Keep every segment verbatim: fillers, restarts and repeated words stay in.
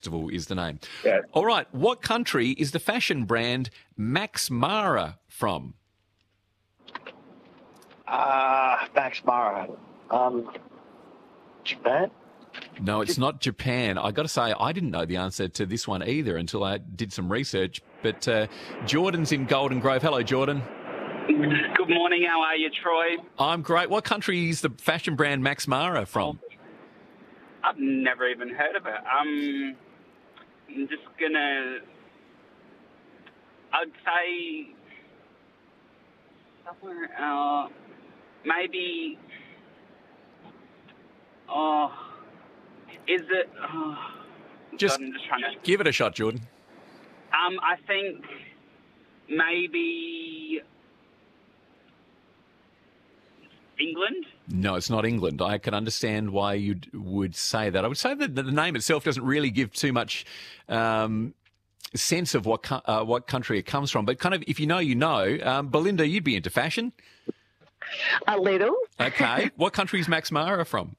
Festival is the name. Yeah. All right. What country is the fashion brand Max Mara from? Ah, uh, Max Mara. Um, Japan? No, it's not Japan. I got to say, I didn't know the answer to this one either until I did some research. But uh, Jordan's in Golden Grove. Hello, Jordan. Good morning. How are you, Troy? I'm great. What country is the fashion brand Max Mara from? I've never even heard of it. Um, I'm just gonna. I'd say somewhere. Uh, maybe. Oh, is it? Oh, Just, God, I'm just trying to give it a shot, Jordan. Um, I think maybe England. No, it's not England. I can understand why you would say that. I would say that the name itself doesn't really give too much um, sense of what co- uh, what country it comes from. But kind of, if you know, you know. Um, Belinda, you'd be into fashion. A little. Okay. What country is Max Mara from?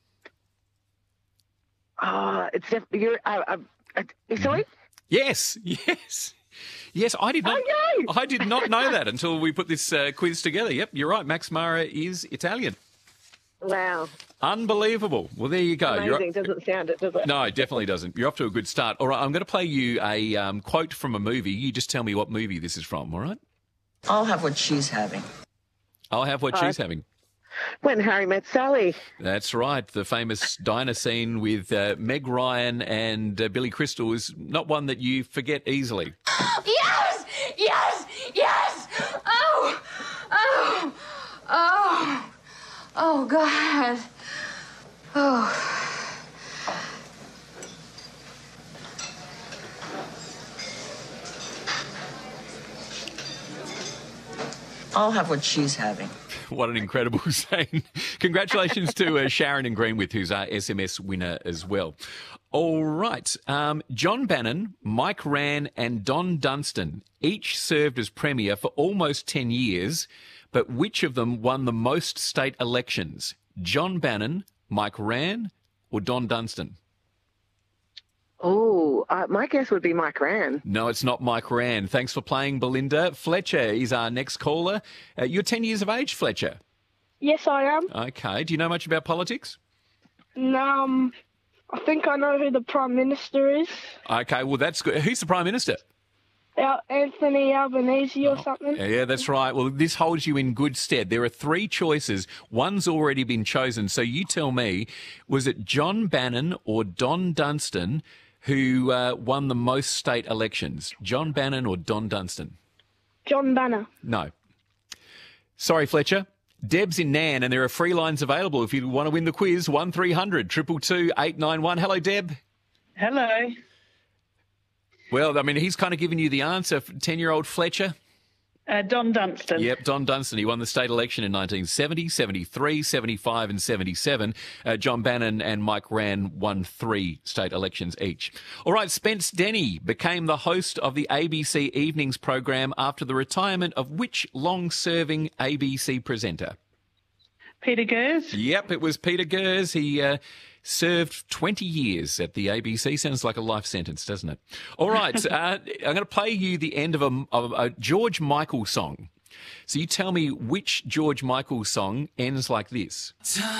Uh, it's def- you're, uh, uh, uh, Italy? Yes, yes. Yes, I did not. Okay. I did not know that until we put this uh, quiz together. Yep, you're right. Max Mara is Italian. Wow. Unbelievable. Well, there you go. You're Amazing. Doesn't sound it, does it? No, it definitely doesn't. You're off to a good start. All right, I'm going to play you a um, quote from a movie. You just tell me what movie this is from, all right? I'll have what she's having. I'll have what Uh, she's having. When Harry Met Sally. That's right. The famous diner scene with uh, Meg Ryan and uh, Billy Crystal is not one that you forget easily. Yes! Yes! Yes! Oh! Oh! Oh! Oh, God. Oh. I'll have what she's having. What an incredible scene. Congratulations to uh, Sharon and Greenwith, who's our S M S winner as well. All right. Um, John Bannon, Mike Rann and Don Dunstan each served as Premier for almost ten years, but which of them won the most state elections? John Bannon, Mike Rann or Don Dunstan? Oh, uh, my guess would be Mike Rann. No, it's not Mike Rann. Thanks for playing, Belinda. Fletcher is our next caller. Uh, you're ten years of age, Fletcher. Yes, I am. Okay. Do you know much about politics? Um, I think I know who the Prime Minister is. Okay, well, that's good. Who's the Prime Minister? Al- Anthony Albanese or something. Yeah, that's right. Well, this holds you in good stead. There are three choices. One's already been chosen. So you tell me, was it John Bannon or Don Dunstan who uh, won the most state elections? John Bannon or Don Dunstan? John Banner. No. Sorry, Fletcher. Deb's in Nan, and there are free lines available if you want to win the quiz. one three hundred two two two eight nine one. Hello, Deb. Hello. Well, I mean, he's kind of given you the answer, ten-year-old Fletcher. Uh, Don Dunstan. Yep, Don Dunstan. He won the state election in nineteen seventy, seventy-three, seventy-five and seventy-seven. Uh, John Bannon and Mike Rann won three state elections each. All right, Spence Denny became the host of the A B C Evenings program after the retirement of which long-serving A B C presenter? Peter Gers. Yep, it was Peter Gers. He uh, served twenty years at the A B C. Sounds like a life sentence, doesn't it? All right, uh, I'm going to play you the end of a, of a George Michael song. So you tell me which George Michael song ends like this.